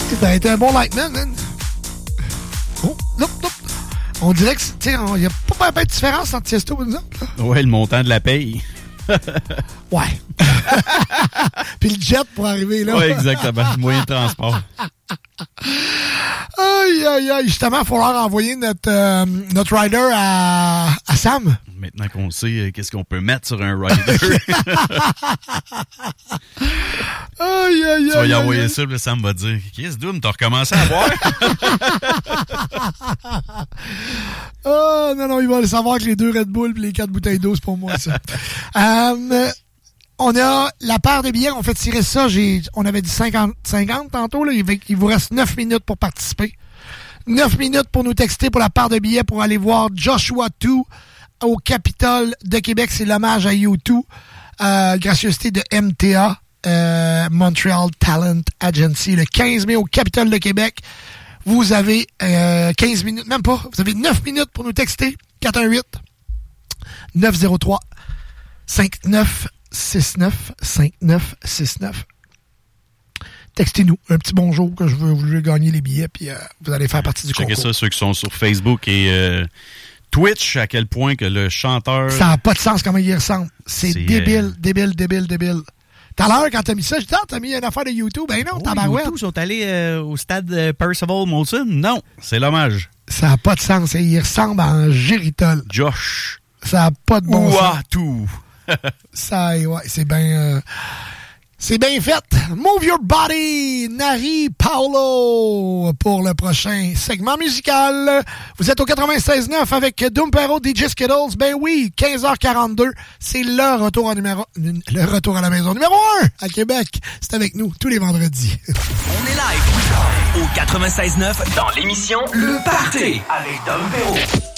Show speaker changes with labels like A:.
A: Ça a été un bon lightman, man. Oh, non. On dirait que, tu sais, il n'y a pas de différence entre Tiesto et nous autres. Là.
B: Ouais, le montant de la paye.
A: Ouais. Puis le jet pour arriver là.
B: Oui, exactement. Le moyen de transport.
A: Aïe. Justement, il faut leur envoyer notre rider à Sam.
B: Maintenant qu'on sait qu'est-ce qu'on peut mettre sur un rider.
A: Aïe.
B: Tu vas y envoyer ça, puis Sam va dire « Qu'est-ce que t'as recommencé à boire? »
A: Oh, non, il va le savoir que les 2 Red Bull et les 4 bouteilles d'eau, c'est pour moi, ça. On a la paire de billets, on fait tirer ça. On avait dit 50 tantôt. Là, il vous reste 9 minutes pour participer. 9 minutes pour nous texter pour la paire de billets pour aller voir Joshua 2 au Capitole de Québec. C'est l'hommage à U2. Gracieuseté de MTA, Montreal Talent Agency. Le 15 mai au Capitole de Québec. Vous avez 15 minutes, même pas. Vous avez 9 minutes pour nous texter. 418-903-5969. Textez-nous un petit bonjour que vous voulez gagner les billets, puis vous allez faire partie du concours.
B: Checkez ça, ceux qui sont sur Facebook et Twitch, à quel point que le chanteur...
A: Ça n'a pas de sens comment il ressemble. C'est débile. Tout à l'heure, quand t'as mis ça, j'ai dit, t'as mis une affaire de YouTube. Ben non, tabarouette.
B: YouTube sont allés au stade Percival Molson. Non, c'est l'hommage.
A: Ça n'a pas de sens. Il ressemble à un géritol.
B: Josh.
A: Ça n'a pas de bon sens.
B: Tout.
A: Ça, ouais, c'est bien... C'est bien fait. Move Your Body, Nari Paolo, pour le prochain segment musical. Vous êtes au 96.9 avec Dumpero DJ Skittles. Ben oui, 15h42. C'est le retour à la maison numéro 1 à Québec. C'est avec nous tous les vendredis.
C: On est live au 96.9 dans l'émission Le Party avec Dumpero.